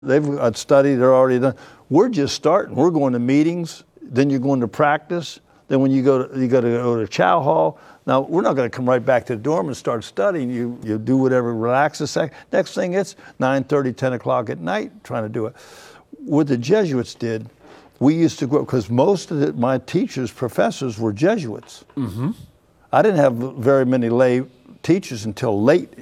They've got study, they're already done. We're just starting. We're going to meetings, then you're going to practice. Then when you got to go to chow hall. Now, we're not going to come right back to the dorm and start studying. You do whatever, relax a sec. Next thing, it's 9:30, 10 o'clock at night trying to do it. What the Jesuits did, we used to go, because most of my teachers, professors, were Jesuits. Mm-hmm. I didn't have very many lay teachers until late,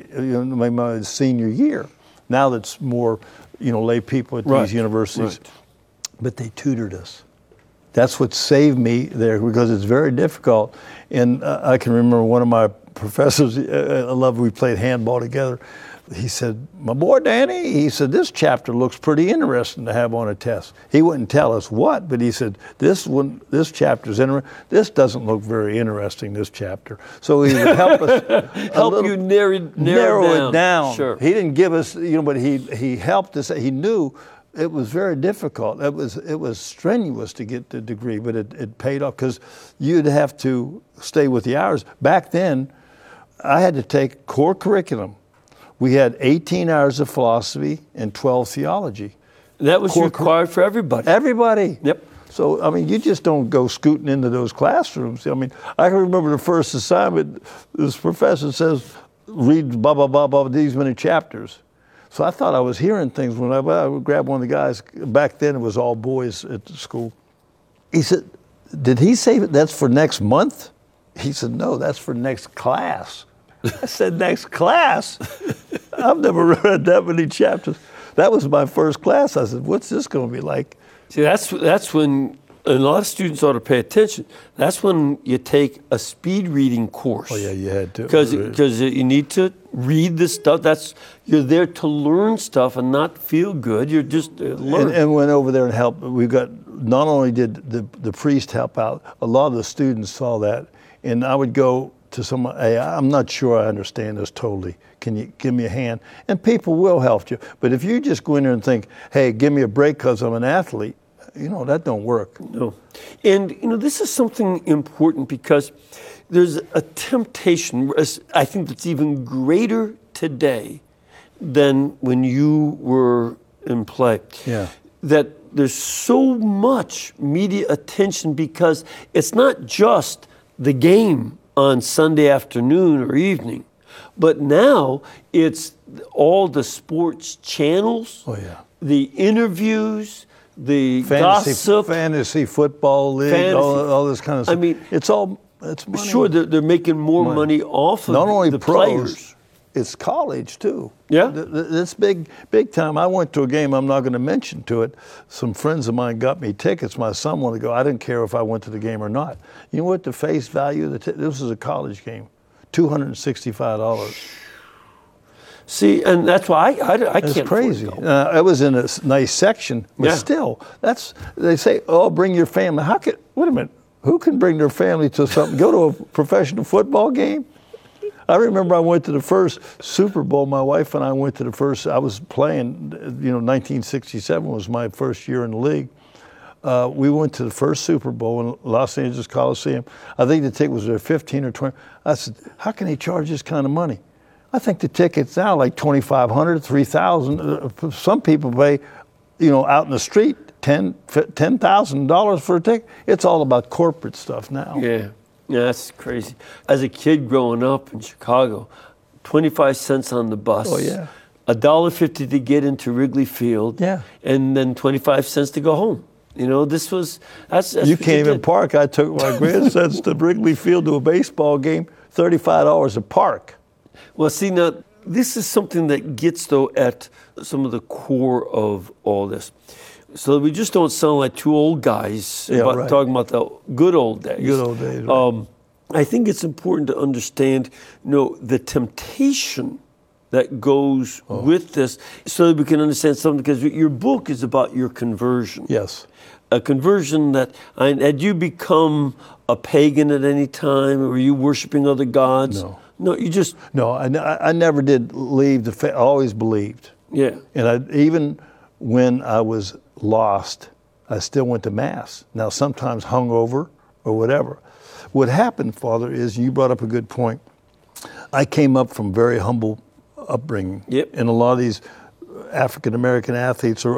my senior year. Now that's more, lay people at these universities. Right. But they tutored us. That's what saved me there, because it's very difficult. And I can remember one of my professors, we played handball together. He said, "My boy Danny," he said, "this chapter looks pretty interesting to have on a test." He wouldn't tell us what, but he said, this chapter's interesting. This doesn't look very interesting, this chapter. So he would help us you narrow it down. Sure. He didn't give us, but he helped us. He knew it was very difficult. It was strenuous to get the degree, but it paid off, because you'd have to stay with the hours. Back then, I had to take core curriculum. We had 18 hours of philosophy and 12 theology. That was required for everybody. Everybody. Yep. So, you just don't go scooting into those classrooms. I can remember the first assignment, this professor says, read blah, blah, blah, blah, these many chapters. So I thought I was hearing things when I would grab one of the guys. Back then, it was all boys at the school. He said, "Did he say that's for next month?" He said, "No, that's for next class." I said, "Next class?" I've never read that many chapters. That was my first class. I said, "What's this going to be like?" See, that's when a lot of students ought to pay attention. That's when you take a speed reading course. Oh yeah, you had to. Because you need to read this stuff. You're there to learn stuff and not feel good. You're just learning. And went over there and helped. Not only did the priest help out, a lot of the students saw that, and I would go to someone, "Hey, I'm not sure I understand this totally. Can you give me a hand?" And people will help you. But if you just go in there and think, "Hey, give me a break because I'm an athlete," that don't work. No. And, this is something important, because there's a temptation, I think, that's even greater today than when you were in play. Yeah. That there's so much media attention, because it's not just the game on Sunday afternoon or evening, but now it's all the sports channels, the interviews, the gossip, fantasy football league, all this kind of stuff. It's money. Sure, they're making more money off of not only the pros, players. It's college too. Yeah, it's big time. I went to a game. I'm not going to mention to it. Some friends of mine got me tickets. My son wanted to go. I didn't care if I went to the game or not. You know what the face value? This is a college game, $265. See, and that's why I can't. It's crazy. I was in a nice section, but still, they say, "Oh, bring your family." Wait a minute. Who can bring their family to something? Go to a professional football game? I remember I went to the first Super Bowl. My wife and I went to the first. I was playing. 1967 was my first year in the league. We went to the first Super Bowl in Los Angeles Coliseum. I think the ticket was there 15 or 20. I said, "How can he charge this kind of money?" I think the tickets now like $2,500, $3,000. Some people pay, out in the street, $10,000 for a ticket. It's all about corporate stuff now. Yeah, that's crazy. As a kid growing up in Chicago, 25 cents on the bus. Oh yeah. $1.50 to get into Wrigley Field. Yeah. And then 25 cents to go home. That's you can't even park. I took my grandsons to Wrigley Field to a baseball game, $35 a park. Well, see, now, this is something that gets, though, at some of the core of all this. So that we just don't sound like two old guys talking about the good old days. Good old days, right. I think it's important to understand, the temptation that goes with this, so that we can understand something, because your book is about your conversion. Yes. A conversion had you become a pagan at any time? Were you worshiping other gods? No. No, you just... No, I never did leave the faith. I always believed. Yeah. And even when I was lost, I still went to Mass. Now, sometimes hungover or whatever. What happened, Father, is you brought up a good point. I came up from very humble upbringing. Yep. And a lot of these African American athletes are